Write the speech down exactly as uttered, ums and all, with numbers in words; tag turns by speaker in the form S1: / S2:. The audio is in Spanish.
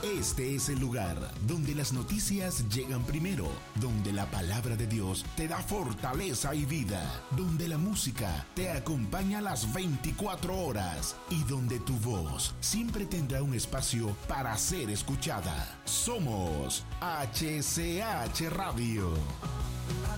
S1: Este es el lugar donde las noticias llegan primero, donde la palabra de Dios te da fortaleza y vida, donde la música te acompaña las veinticuatro horas y donde tu voz siempre tendrá un espacio para ser escuchada. Somos H C H Radio.